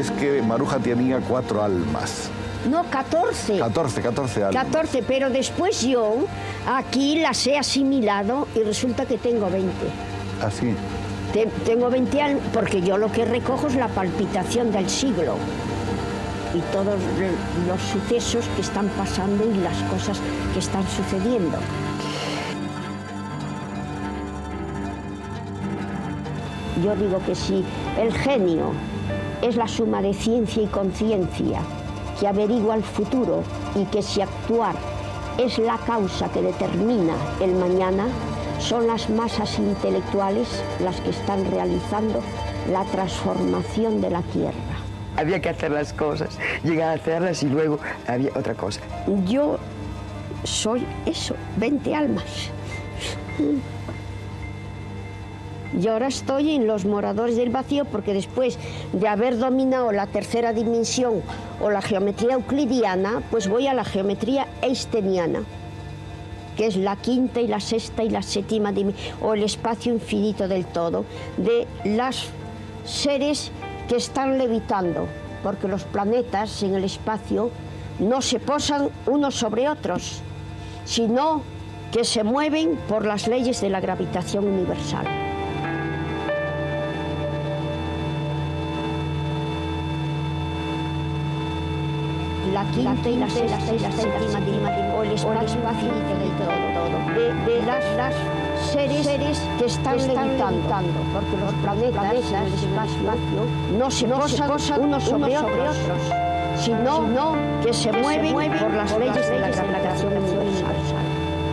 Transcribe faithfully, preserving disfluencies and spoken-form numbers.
es que Maruja tenía cuatro almas. No, catorce. catorce, catorce almas. catorce, pero después yo aquí las he asimilado y resulta que tengo veinte. ¿Ah, sí? Te- tengo veinte almas, porque yo lo que recojo es la palpitación del siglo y todos los sucesos que están pasando y las cosas que están sucediendo. Yo digo que si el genio es la suma de ciencia y conciencia que averigua el futuro y que si actuar es la causa que determina el mañana, son las masas intelectuales las que están realizando la transformación de la Tierra. Había que hacer las cosas, llegar a hacerlas y luego había otra cosa. Yo soy eso, veinte almas. Y ahora estoy en los moradores del vacío porque después de haber dominado la tercera dimensión o la geometría euclidiana, pues voy a la geometría einsteiniana, que es la quinta y la sexta y la séptima dimensión, o el espacio infinito del todo, de los seres que están levitando, porque los planetas en el espacio no se posan unos sobre otros, sino que se mueven por las leyes de la gravitación universal. La quinta y la sexta y la séptima dimensión, o el espacio infinito del todo, de, de las, las seres, seres que están, que están levitando, levitando, porque los planetas, planetas en el espacio no se no posan, se posan unos sobre, unos sobre otros, otros sino, sino que se, que mueven, se mueven por las leyes de la gravitación universal.